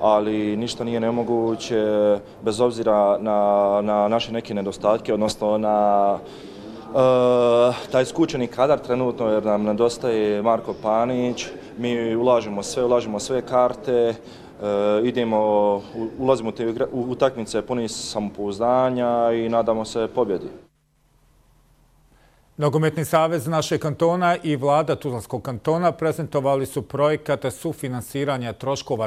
ali ništa nije nemoguće bez obzira na naše neke nedostatke, odnosno na taj skučeni kadar trenutno jer nam nedostaje Marko Panić. Mi ulažemo sve karte, ulazimo u utakmice puni samopouzdanja i nadamo se pobjedi. Nogometni savez našeg kantona i vlada Tuzlanskog kantona prezentovali su projekat sufinansiranja troškova